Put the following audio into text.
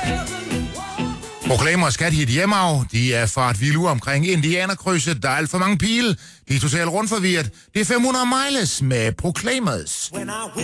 Proclaimers skal hit hjemmeaf. De er fart vilde omkring Indianerkrydset. Der er alt for mange pile. De er totalt rundt forvirret. Det er 500 miles med Proclaimers. When I